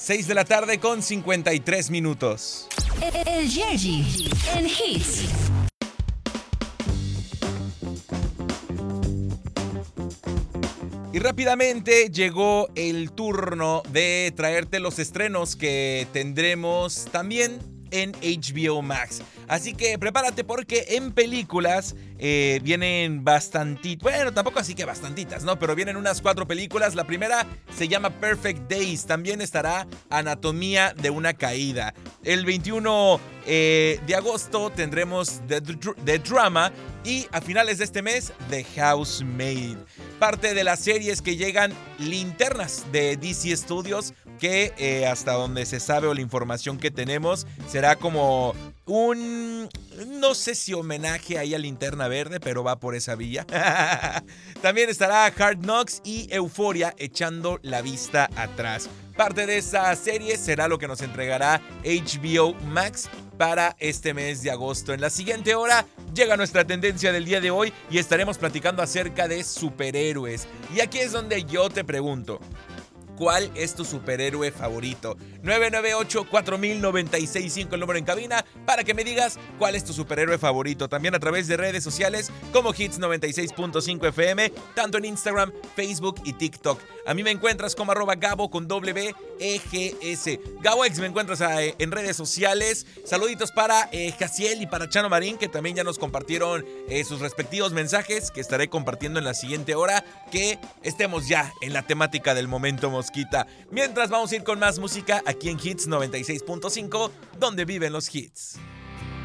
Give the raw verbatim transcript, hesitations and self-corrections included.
seis de la tarde con cincuenta y tres minutos. El Yerji en Hits. Y rápidamente llegó el turno de traerte los estrenos que tendremos también en H B O Max. Así que prepárate porque en películas eh, vienen bastantitas, bueno, tampoco así que bastantitas, ¿no? Pero vienen unas cuatro películas. La primera se llama Perfect Days. También estará Anatomía de una caída. El veintiuno eh, de agosto tendremos The, The Drama. Y a finales de este mes, The Housemaid. Parte de las series que llegan linternas de D C Studios, que eh, hasta donde se sabe o la información que tenemos, será como un, no sé si homenaje ahí a Linterna Verde, pero va por esa vía. También estará Hard Knocks y Euphoria echando la vista atrás. Parte de esa serie será lo que nos entregará H B O Max para este mes de agosto. En la siguiente hora llega nuestra tendencia del día de hoy y estaremos platicando acerca de superhéroes. Y aquí es donde yo te pregunto, ¿cuál es tu superhéroe favorito? nueve nueve ocho, cuatro mil, noventa y seis cinco, el número en cabina, para que me digas cuál es tu superhéroe favorito. También a través de redes sociales como Hits noventa y seis punto cinco F M, tanto en Instagram, Facebook y TikTok. A mí me encuentras como arroba Gabo con W E G S. GaboX me encuentras eh, en redes sociales. Saluditos para eh, Jaciel y para Chano Marín, que también ya nos compartieron eh, sus respectivos mensajes, que estaré compartiendo en la siguiente hora, que estemos ya en la temática del momento mosquita. Mientras vamos a ir con más música aquí en Hits noventa y seis punto cinco, donde viven los hits.